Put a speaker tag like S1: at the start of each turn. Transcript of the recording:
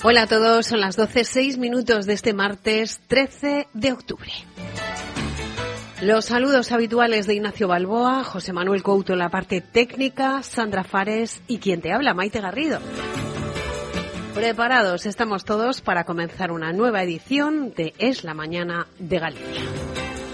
S1: Hola a todos, son las 12:06 de este martes 13 de octubre. Los saludos habituales de Ignacio Balboa, José Manuel Couto en la parte técnica, Sandra Fares y quien te habla, Maite Garrido. Preparados estamos todos para comenzar una nueva edición de Es la Mañana de Galicia.